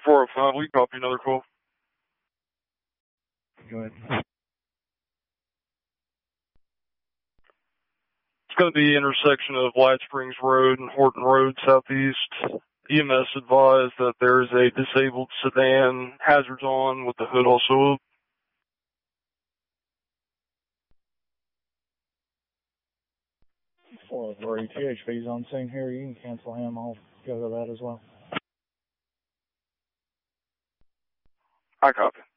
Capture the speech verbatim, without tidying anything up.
four oh five, we copy another call. Go ahead. It's going to be intersection of Light Springs Road and Horton Road southeast. E M S advised that there is a disabled sedan, hazards on, with the hood also up. four oh three, T H V's on scene here. You can cancel him. I'll go to that as well. I copy.